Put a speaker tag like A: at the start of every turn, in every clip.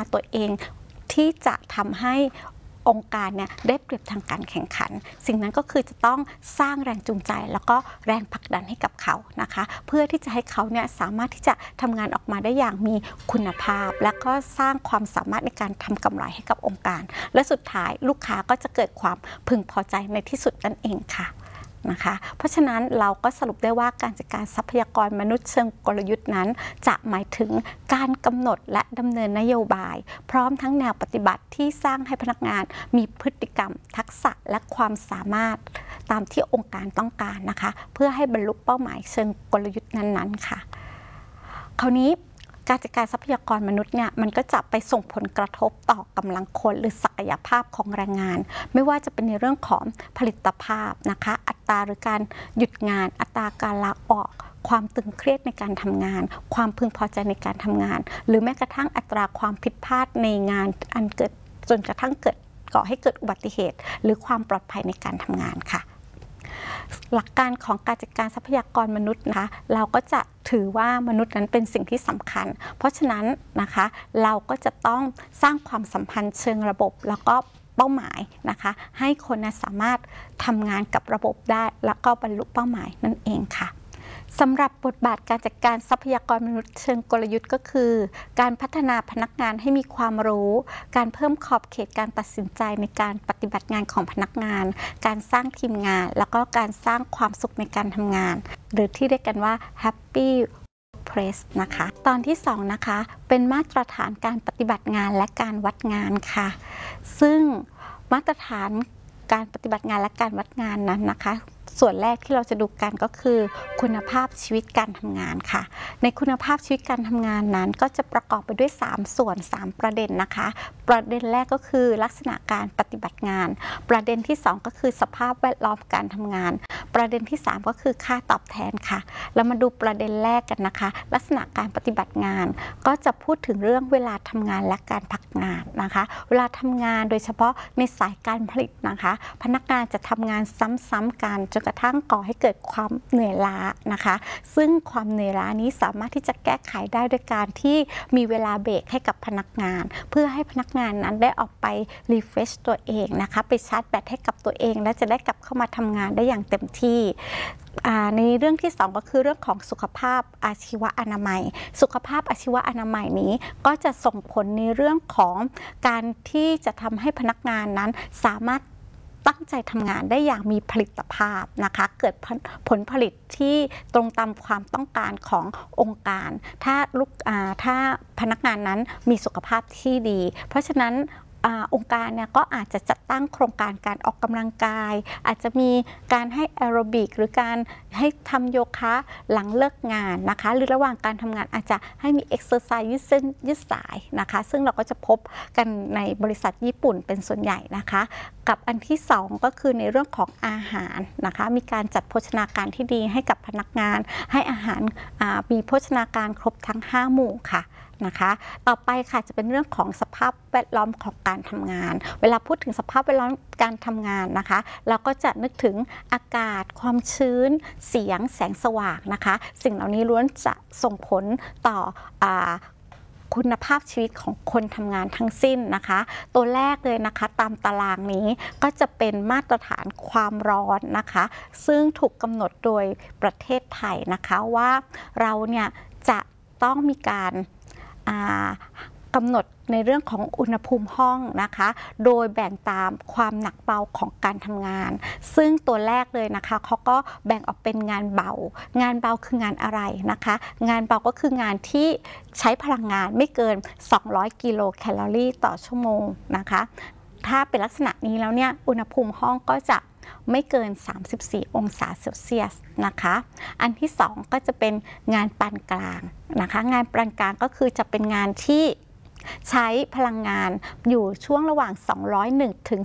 A: ตัวเองที่จะทำให้องค์การเนี่ยได้เปรียบทางการแข่งขันสิ่งนั้นก็คือจะต้องสร้างแรงจูงใจแล้วก็แรงผลักดันให้กับเขานะคะเพื่อที่จะให้เขาเนี่ยสามารถที่จะทำงานออกมาได้อย่างมีคุณภาพและก็สร้างความสามารถในการทำกำไรให้กับองค์การและสุดท้ายลูกค้าก็จะเกิดความพึงพอใจในที่สุดนั่นเองค่ะนะคะเพราะฉะนั้นเราก็สรุปได้ว่าการจัดการทรัพยากรมนุษย์เชิงกลยุทธ์นั้นจะหมายถึงการกำหนดและดำเนินนโยบายพร้อมทั้งแนวปฏิบัติที่สร้างให้พนักงานมีพฤติกรรมทักษะและความสามารถตามที่องค์การต้องการนะคะเพื่อให้บรรลุเป้าหมายเชิงกลยุทธ์นั้นๆค่ะคราวนี้การจัดการทรัพยากรมนุษย์เนี่ยมันก็จะไปส่งผลกระทบต่อกำลังคนหรือศักยภาพของแรงงานไม่ว่าจะเป็นในเรื่องของผลิตภาพนะคะอัตราหรือการหยุดงานอัตราการลาออกความตึงเครียดในการทำงานความพึงพอใจในการทำงานหรือแม้กระทั่งอัตราความผิดพลาดในงานอันเกิดจนกระทั่งก่อให้เกิดอุบัติเหตุหรือความปลอดภัยในการทำงานค่ะหลักการของการจัดการทรัพยากรมนุษย์นะคะเราก็จะถือว่ามนุษย์นั้นเป็นสิ่งที่สำคัญเพราะฉะนั้นนะคะเราก็จะต้องสร้างความสัมพันธ์เชิงระบบแล้วก็เป้าหมายนะคะให้คนสามารถทำงานกับระบบได้แล้วก็บรรลุเป้าหมายนั่นเองค่ะสำหรับบทบาทการจัดการทรัพยากรมนุษย์เชิงกลยุทธ์ก็คือการพัฒนาพนักงานให้มีความรู้การเพิ่มขอบเขตการตัดสินใจในการปฏิบัติงานของพนักงานการสร้างทีมงานแล้วก็การสร้างความสุขในการทำงานหรือที่เรียกกันว่า Happy Workplace นะคะตอนที่2นะคะเป็นมาตรฐานการปฏิบัติงานและการวัดงานค่ะซึ่งมาตรฐานการปฏิบัติงานและการวัดงานนั้นนะคะส่วนแรกที่เราจะดูกันก็คือคุณภาพชีวิตการทำงานค่ะในคุณภาพชีวิตการทำงานนั้นก็จะประกอบไปด้วย3ส่วน3ประเด็นนะคะประเด็นแรกก็คือลักษณะการปฏิบัติงานประเด็นที่2ก็คือสภาพแวดล้อมการทำงานประเด็นที่3ก็คือค่าตอบแทนค่ะเรามาดูประเด็นแรกกันนะคะลักษณะการปฏิบัติงานก็จะพูดถึงเรื่องเวลาทำงานและการพักงานนะคะเวลาทำงานโดยเฉพาะในสายการผลิตนะคะพนักงานจะทำงานซ้ำๆกันจนกระทั่งก่อให้เกิดความเหนื่อยล้านะคะซึ่งความเหนื่อยล้านี้สามารถที่จะแก้ไขได้โดยการที่มีเวลาเบรกให้กับพนักงานเพื่อให้พนักงานนั้นได้ออกไปรีเฟรชตัวเองนะคะไปชาร์จแบตให้กับตัวเองและจะได้กลับเข้ามาทำงานได้อย่างเต็มที่ในเรื่องที่2ก็คือเรื่องของสุขภาพอาชีวอนามัยสุขภาพอาชีวอนามัยนี้ก็จะส่งผลในเรื่องของการที่จะทำให้พนักงานนั้นสามารถตั้งใจทำงานได้อย่างมีผลิตภาพนะคะเกิดผลผลิตที่ตรงตามความต้องการขององค์การถ้าพนักงานนั้นมีสุขภาพที่ดีเพราะฉะนั้นองค์การเนี่ยก็อาจจะจัดตั้งโครงการการออกกำลังกายอาจจะมีการให้แอโรบิกหรือการให้ทำโยคะหลังเลิกงานนะคะหรือระหว่างการทำงานอาจจะให้มีเอ็กซ์เซอร์ไซส์ยืดเส้นยืดสายนะคะซึ่งเราก็จะพบกันในบริษัทญี่ปุ่นเป็นส่วนใหญ่นะคะกับอันที่2ก็คือในเรื่องของอาหารนะคะมีการจัดโภชนาการที่ดีให้กับพนักงานให้อาหารมีโภชนาการครบทั้ง5หมู่ค่ะนะคะต่อไปค่ะจะเป็นเรื่องของสภาพแวดล้อมของการทำงานเวลาพูดถึงสภาพแวดล้อมการทำงานนะคะเราก็จะนึกถึงอากาศความชื้นเสียงแสงสว่างนะคะสิ่งเหล่านี้ล้วนจะส่งผลต่อคุณภาพชีวิตของคนทำงานทั้งสิ้นนะคะตัวแรกเลยนะคะตามตารางนี้ก็จะเป็นมาตรฐานความร้อนนะคะซึ่งถูกกำหนดโดยประเทศไทยนะคะว่าเราเนี่ยจะต้องมีการกำหนดในเรื่องของอุณหภูมิห้องนะคะโดยแบ่งตามความหนักเบาของการทำงานซึ่งตัวแรกเลยนะคะเขาก็แบ่งออกเป็นงานเบางานเบาคืองานอะไรนะคะงานเบาก็คืองานที่ใช้พลังงานไม่เกิน200กิโลแคลอรี่ต่อชั่วโมงนะคะถ้าเป็นลักษณะนี้แล้วเนี่ยอุณหภูมิห้องก็จะไม่เกิน34องศาเซลเซียสนะคะอันที่2ก็จะเป็นงานปานกลางนะคะงานปานกลางก็คือจะเป็นงานที่ใช้พลังงานอยู่ช่วงระหว่าง201ถึง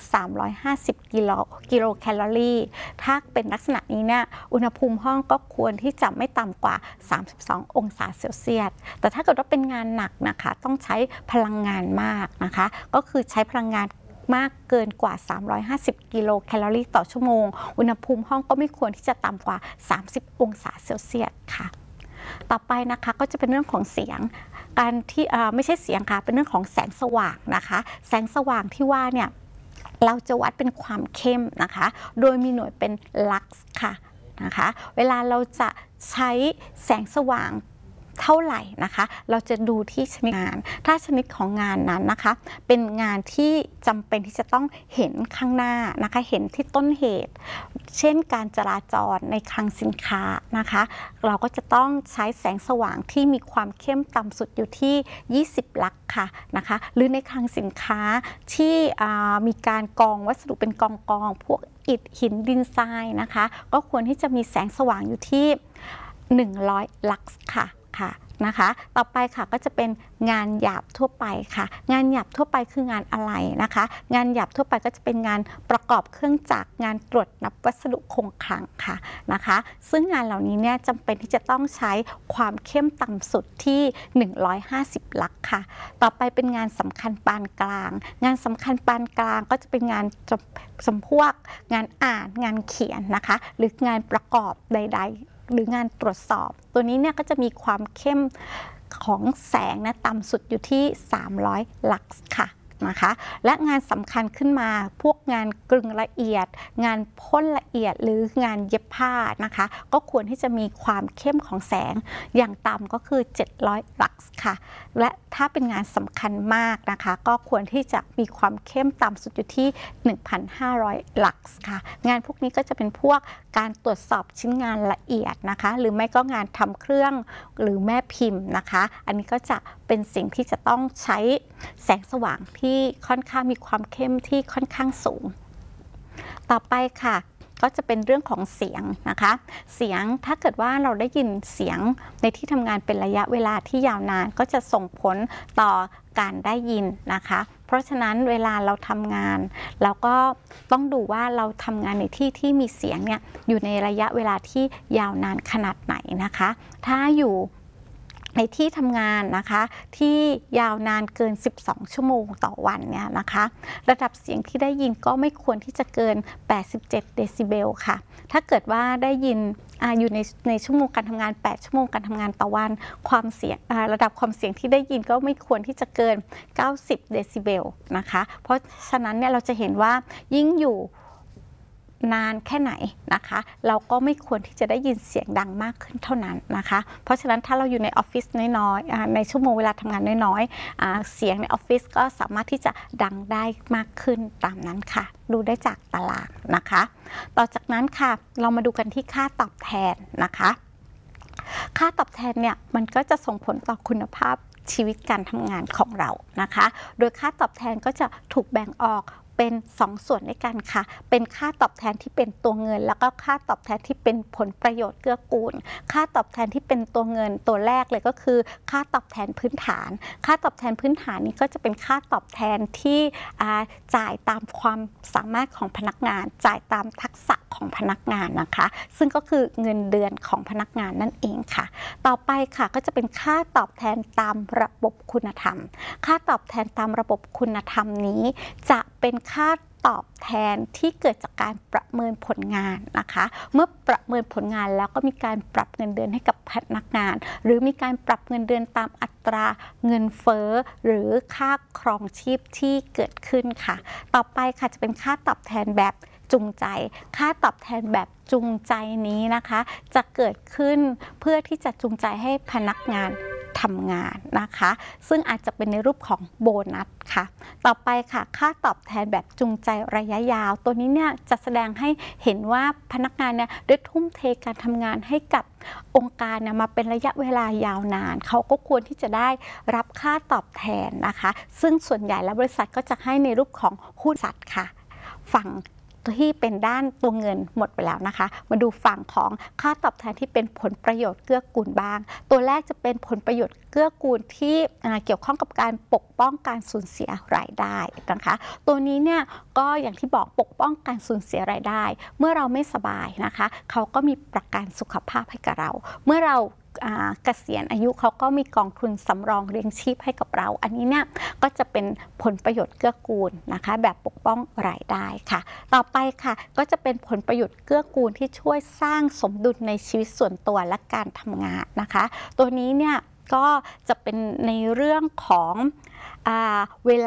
A: 350กิโลแคลอรี่ถ้าเป็นลักษณะนี้เนี่ยอุณหภูมิห้องก็ควรที่จะไม่ต่ำกว่า32องศาเซลเซียสแต่ถ้าเกิดว่าเป็นงานหนักนะคะต้องใช้พลังงานมากนะคะก็คือใช้พลังงานมากเกินกว่า350กิโลแคลอรี่ต่อชั่วโมงอุณหภูมิห้องก็ไม่ควรที่จะต่ำกว่า30องศาเซลเซียสค่ะต่อไปนะคะก็จะเป็นเรื่องของเสียงการที่ไม่ใช่เสียงค่ะเป็นเรื่องของแสงสว่างนะคะแสงสว่างที่ว่าเนี่ยเราจะวัดเป็นความเข้มนะคะโดยมีหน่วยเป็นลักซ์ค่ะนะคะเวลาเราจะใช้แสงสว่างเท่าไหร่นะคะเราจะดูที่ชนิดงานถ้าชนิดของงานนั้นนะคะเป็นงานที่จำเป็นที่จะต้องเห็นข้างหน้านะคะเห็นที่ต้นเหตุเช่นการจราจรในคลังสินค้านะคะเราก็จะต้องใช้แสงสว่างที่มีความเข้มต่ำสุดอยู่ที่20 ลักค่ะนะคะหรือในคลังสินค้าที่มีการกองวัสดุเป็นกองพวกอิฐหินดินทรายนะคะก็ควรที่จะมีแสงสว่างอยู่ที่100 ลักซ์ค่ะนะคะต่อไปค่ะก็จะเป็นงานหยาบทั่วไปค่ะงานหยาบทั่วไปคืองานอะไรนะคะงานหยาบทั่วไปก็จะเป็นงานประกอบเครื่องจักรงานตรวจนับวัสดุคงคลังค่ะนะคะซึ่งงานเหล่านี้เนี่ยจำเป็นที่จะต้องใช้ความเข้มต่ำสุดที่150 ลักค่ะต่อไปเป็นงานสำคัญปานกลางงานสำคัญปานกลางก็จะเป็นงานจำพวกงานอ่านงานเขียนนะคะหรืองานประกอบใดๆหรืองานตรวจสอบตัวนี้เนี่ยก็จะมีความเข้มของแสงนะต่ำสุดอยู่ที่300 ลักซ์ค่ะนะคะและงานสำคัญขึ้นมาพวกงานกลึงละเอียดงานพ่นละเอียดหรืองานเย็บผ้านะคะก็ควรที่จะมีความเข้มของแสงอย่างต่ำก็คือ700 ลักซ์ค่ะและถ้าเป็นงานสำคัญมากนะคะก็ควรที่จะมีความเข้มต่ำสุดอยู่ที่ 1,500 ลักซ์ค่ะงานพวกนี้ก็จะเป็นพวกการตรวจสอบชิ้นงานละเอียดนะคะหรือไม่ก็งานทำเครื่องหรือแม่พิมพ์นะคะอันนี้ก็จะเป็นสิ่งที่จะต้องใช้แสงสว่างที่ค่อนข้างมีความเข้มที่ค่อนข้างสูงต่อไปค่ะก็จะเป็นเรื่องของเสียงนะคะเสียงถ้าเกิดว่าเราได้ยินเสียงในที่ทำงานเป็นระยะเวลาที่ยาวนานก็จะส่งผลต่อการได้ยินนะคะเพราะฉะนั้นเวลาเราทำงานเราก็ต้องดูว่าเราทำงานในที่ที่มีเสียงเนี่ยอยู่ในระยะเวลาที่ยาวนานขนาดไหนนะคะถ้าอยู่ในที่ทำงานนะคะที่ยาวนานเกิน12 ชั่วโมงต่อวันเนี่ยนะคะระดับเสียงที่ได้ยินก็ไม่ควรที่จะเกิน87 เดซิเบลค่ะถ้าเกิดว่าได้ยินอยู่ในชั่วโมงการทำงาน8 ชั่วโมงการทำงานต่อวันความเสียงระดับความเสียงที่ได้ยินก็ไม่ควรที่จะเกิน90 เดซิเบลนะคะเพราะฉะนั้นเนี่ยเราจะเห็นว่ายิ่งอยู่นานแค่ไหนนะคะเราก็ไม่ควรที่จะได้ยินเสียงดังมากขึ้นเท่านั้นนะคะเพราะฉะนั้นถ้าเราอยู่ในออฟฟิศน้อยๆในชั่วโมงเวลาทำงานน้อยๆเสียงในออฟฟิศก็สามารถที่จะดังได้มากขึ้นตามนั้นค่ะดูได้จากตารางนะคะต่อจากนั้นค่ะเรามาดูกันที่ค่าตอบแทนนะคะค่าตอบแทนเนี่ยมันก็จะส่งผลต่อคุณภาพชีวิตการทำงานของเรานะคะโดยค่าตอบแทนก็จะถูกแบ่งออกเป็น2 ส่วนด้วยกันค่ะเป็นค่าตอบแทนที่เป็นตัวเงินแล้วก็ค่าตอบแทนที่เป็นผลประโยชน์เกื้อกูลค่าตอบแทนที่เป็นตัวเงินตัวแรกเลยก็คือค่าตอบแทนพื้นฐานค่าตอบแทนพื้นฐานนี้ก็จะเป็นค่าตอบแทนที่จ่ายตามความสามารถของพนักงานจ่ายตามทักษะของพนักงานนะคะซึ่งก็คือเงินเดือนของพนักงานนั่นเองค่ะต่อไปค่ะก็จะเป็นค่าตอบแทนตามระบบคุณธรรมค่าตอบแทนตามระบบคุณธรรมนี้จะเป็นค่าตอบแทนที่เกิดจากการประเมินผลงานนะคะเมื่อประเมินผลงานแล้วก็มีการปรับเงินเดือนให้กับพนักงานหรือมีการปรับเงินเดือนตามอัตราเงินเฟ้อหรือค่าครองชีพที่เกิดขึ้นค่ะต่อไปค่ะจะเป็นค่าตอบแทนแบบจูงใจค่าตอบแทนแบบจูงใจนี้นะคะจะเกิดขึ้นเพื่อที่จะจูงใจให้พนักงานทำงานนะคะซึ่งอาจจะเป็นในรูปของโบนัสค่ะต่อไปค่ะค่าตอบแทนแบบจูงใจระยะยาวตัวนี้เนี่ยจะแสดงให้เห็นว่าพนักงานเนี่ยได้ทุ่มเทการทำงานให้กับองค์การเนี่ยมาเป็นระยะเวลายาวนานเขาก็ควรที่จะได้รับค่าตอบแทนนะคะซึ่งส่วนใหญ่แล้วบริษัทก็จะให้ในรูปของหุ้นสัตว์ค่ะฝั่งที่เป็นด้านตัวเงินหมดไปแล้วนะคะมาดูฝั่งของค่าตอบแทนที่เป็นผลประโยชน์เกื้อกูลบ้างตัวแรกจะเป็นผลประโยชน์เกื้อกูลที่เกี่ยวข้องกับการปกป้องการสูญเสียรายได้นะคะตัวนี้เนี่ยก็อย่างที่บอกปกป้องการสูญเสียรายได้เมื่อเราไม่สบายนะคะเขาก็มีประกันสุขภาพให้กับเราเมื่อเราเกษียณอายุเขาก็มีกองทุนสำรองเลี้ยงชีพให้กับเราอันนี้เนี่ยก็จะเป็นผลประโยชน์เกื้อกูลนะคะแบบปกป้องรายได้ค่ะต่อไปค่ะก็จะเป็นผลประโยชน์เกื้อกูลที่ช่วยสร้างสมดุลในชีวิตส่วนตัวและการทำงานนะคะตัวนี้เนี่ยก็จะเป็นในเรื่องของเวลา